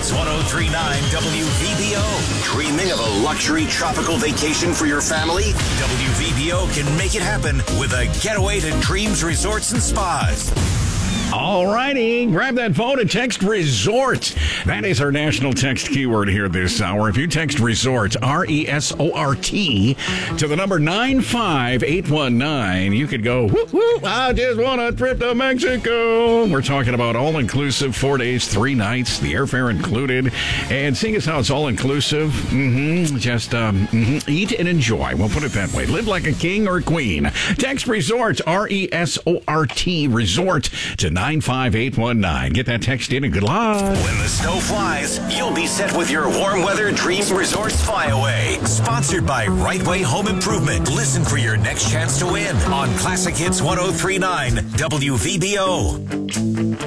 Hits 103.9 WVBO. Dreaming of a luxury tropical vacation for your family? WVBO can make it happen with a getaway to Dreams Resorts and Spas. All righty, grab that phone and text resort. That is our national text keyword here this hour. If you text resort, R-E-S-O-R-T, to the number 95819, you could go, whoop, whoop, I just want a trip to Mexico. We're talking about all-inclusive, 4 days, 3 nights, the airfare included. And seeing as how it's all-inclusive, just eat and enjoy. We'll put it that way. Live like a king or a queen. Text resort, R-E-S-O-R-T, resort, to 95819. Get that text in and good luck. When the snow flies, you'll be set with your warm weather Dreams Resorts Flyaway. Sponsored by Right Way Home Improvement. Listen for your next chance to win on Classic Hits 103.9 WVBO.